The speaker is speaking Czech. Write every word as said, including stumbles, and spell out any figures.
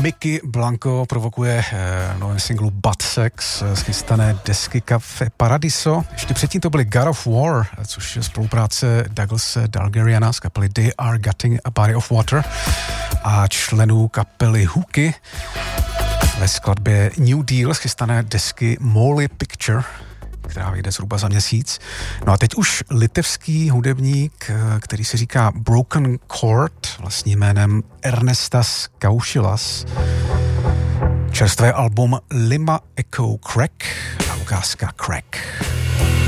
Mickey Blanco provokuje eh, novém singlu Butt Sex z chystané desky Cafe Paradiso. Ještě předtím to byly God of War, což je spolupráce Douglase Dalgeriana z kapely They Are Gutting a Body of Water a členů kapely Hooky ve skladbě New Deal z chystané desky Molly Picture, která vyjde zhruba za měsíc. No a teď už litevský hudebník, který se říká Broken Chord, vlastním jménem Ernestas Kaušilas. Čerstvé album Lima Echo Crack a ukázka Crack.